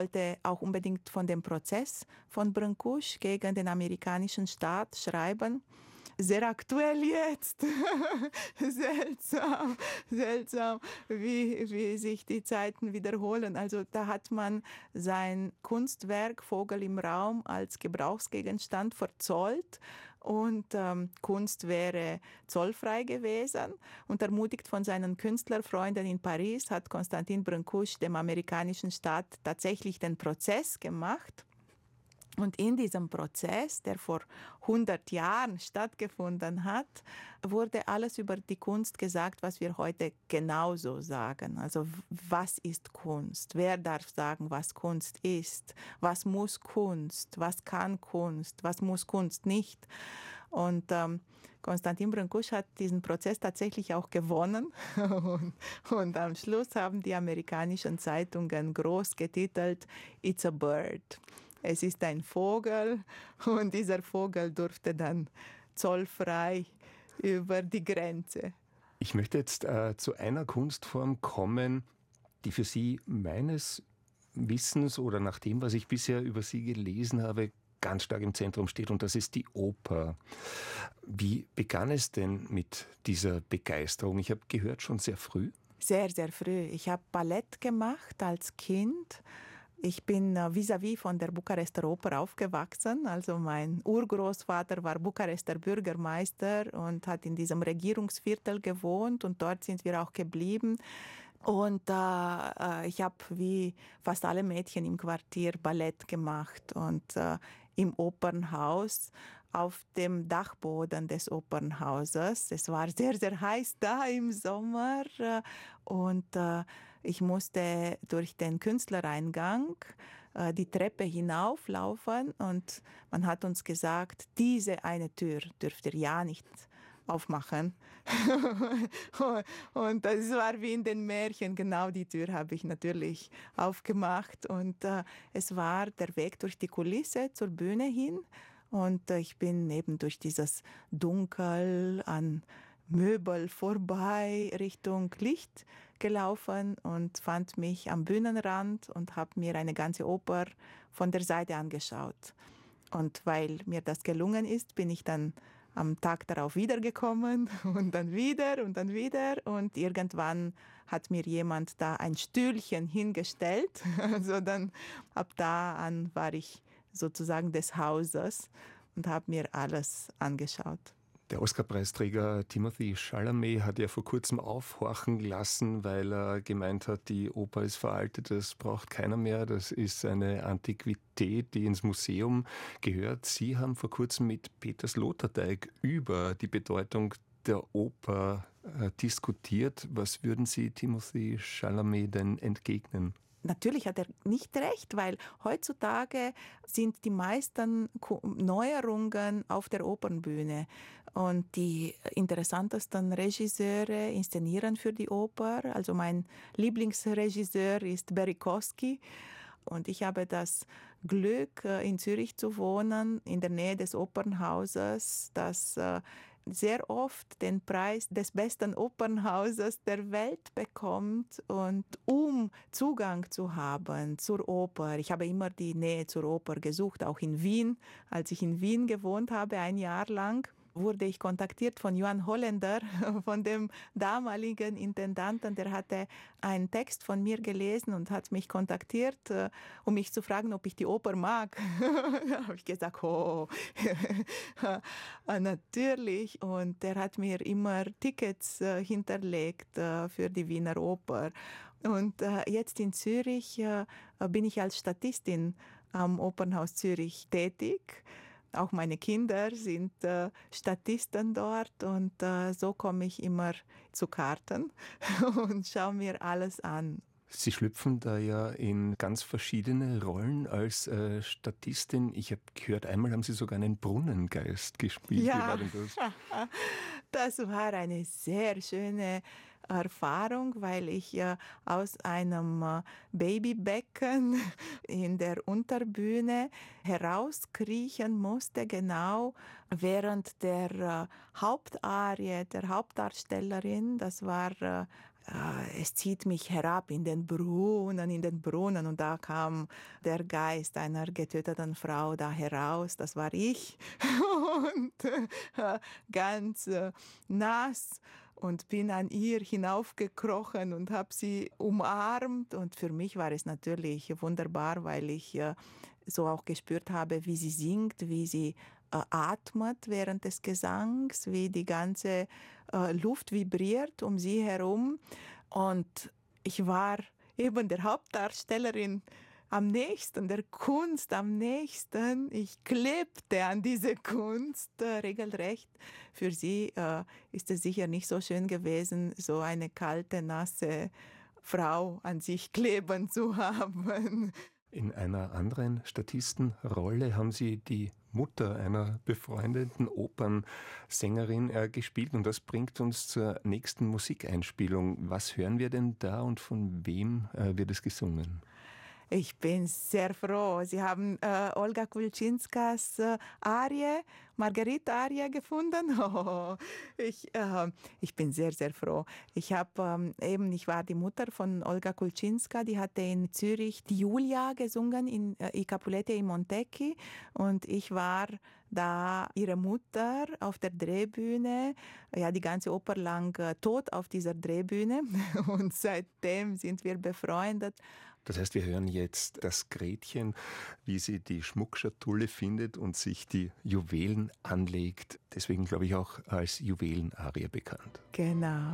wollte auch unbedingt von dem Prozess von Brancusi gegen den amerikanischen Staat schreiben. Sehr aktuell jetzt. Seltsam, seltsam, wie sich die Zeiten wiederholen. Also da hat man sein Kunstwerk Vogel im Raum als Gebrauchsgegenstand verzollt und Kunst wäre zollfrei gewesen. Und ermutigt von seinen Künstlerfreunden in Paris hat Constantin Brancusi dem amerikanischen Staat tatsächlich den Prozess gemacht. Und in diesem Prozess, der vor 100 Jahren stattgefunden hat, wurde alles über die Kunst gesagt, was wir heute genauso sagen. Also was ist Kunst? Wer darf sagen, was Kunst ist? Was muss Kunst? Was kann Kunst? Was muss Kunst nicht? Und Constantin Brancusi hat diesen Prozess tatsächlich auch gewonnen. Und am Schluss haben die amerikanischen Zeitungen groß getitelt, "It's a bird." Es ist ein Vogel und dieser Vogel durfte dann zollfrei über die Grenze. Ich möchte jetzt zu einer Kunstform kommen, die für Sie meines Wissens oder nach dem, was ich bisher über Sie gelesen habe, ganz stark im Zentrum steht, und das ist die Oper. Wie begann es denn mit dieser Begeisterung? Ich habe gehört, schon sehr früh. Sehr, sehr früh. Ich habe Ballett gemacht als Kind. Ich bin vis-à-vis von der Bukarester Oper aufgewachsen. Also mein Urgroßvater war Bukarester Bürgermeister und hat in diesem Regierungsviertel gewohnt und dort sind wir auch geblieben. Und ich habe wie fast alle Mädchen im Quartier Ballett gemacht und im Opernhaus, auf dem Dachboden des Opernhauses. Es war sehr, sehr heiß da im Sommer und ich musste durch den Künstlereingang die Treppe hinauflaufen und man hat uns gesagt, diese eine Tür dürft ihr ja nicht aufmachen. Und das war wie in den Märchen, genau die Tür habe ich natürlich aufgemacht und es war der Weg durch die Kulisse zur Bühne hin und ich bin eben durch dieses Dunkel an Möbel vorbei Richtung Licht gelaufen und fand mich am Bühnenrand und habe mir eine ganze Oper von der Seite angeschaut. Und weil mir das gelungen ist, bin ich dann am Tag darauf wiedergekommen und dann wieder und dann wieder und irgendwann hat mir jemand da ein Stühlchen hingestellt. Also dann ab da an war ich sozusagen des Hauses und habe mir alles angeschaut. Der Oscar-Preisträger Timothée Chalamet hat ja vor kurzem aufhorchen lassen, weil er gemeint hat, die Oper ist veraltet, das braucht keiner mehr, das ist eine Antiquität, die ins Museum gehört. Sie haben vor kurzem mit Peter Sloterdijk über die Bedeutung der Oper diskutiert. Was würden Sie Timothée Chalamet denn entgegnen? Natürlich hat er nicht recht, weil heutzutage sind die meisten Neuerungen auf der Opernbühne und die interessantesten Regisseure inszenieren für die Oper. Also mein Lieblingsregisseur ist Berikowski. Und ich habe das Glück, in Zürich zu wohnen, in der Nähe des Opernhauses, das sehr oft den Preis des besten Opernhauses der Welt bekommt. Und um Zugang zu haben zur Oper, ich habe immer die Nähe zur Oper gesucht, auch in Wien. Als ich in Wien gewohnt habe, ein Jahr lang, wurde ich kontaktiert von Johann Holländer, von dem damaligen Intendanten. Der hatte einen Text von mir gelesen und hat mich kontaktiert, um mich zu fragen, ob ich die Oper mag. Da habe ich gesagt, oh, natürlich. Und der hat mir immer Tickets hinterlegt für die Wiener Oper. Und jetzt in Zürich bin ich als Statistin am Opernhaus Zürich tätig. Auch meine Kinder sind Statisten dort und so komme ich immer zu Karten und schaue mir alles an. Sie schlüpfen da ja in ganz verschiedene Rollen als Statistin. Ich habe gehört, einmal haben Sie sogar einen Brunnengeist gespielt. Ja, wie war denn das? Das war eine sehr schöne Erfahrung, weil ich aus einem Babybecken in der Unterbühne herauskriechen musste, genau während der Hauptarie der Hauptdarstellerin. Das war es zieht mich herab in den Brunnen, und da kam der Geist einer getöteten Frau da heraus, das war ich, und ganz nass, und bin an ihr hinaufgekrochen und habe sie umarmt, und für mich war es natürlich wunderbar, weil ich so auch gespürt habe, wie sie singt, wie sie atmet während des Gesangs, wie die ganze Luft vibriert um sie herum. Und ich war eben der Hauptdarstellerin am nächsten, der Kunst am nächsten. Ich klebte an diese Kunst regelrecht. Für sie ist es sicher nicht so schön gewesen, so eine kalte, nasse Frau an sich kleben zu haben. In einer anderen Statistenrolle haben Sie die Mutter einer befreundeten Opernsängerin gespielt, und das bringt uns zur nächsten Musikeinspielung. Was hören wir denn da und von wem wird es gesungen? Ich bin sehr froh. Sie haben Olga Kulczynskas Arie, Marguerite-Arie gefunden. Oh, ich bin sehr, sehr froh. Ich war die Mutter von Olga Kulczynska, die hatte in Zürich die Julia gesungen in I Capuletti e i Montecchi, und ich war da ihre Mutter auf der Drehbühne, ja, die ganze Oper lang tot auf dieser Drehbühne, und seitdem sind wir befreundet. Das heißt, wir hören jetzt das Gretchen, wie sie die Schmuckschatulle findet und sich die Juwelen anlegt. Deswegen, glaube ich, auch als Juwelenarie bekannt. Genau.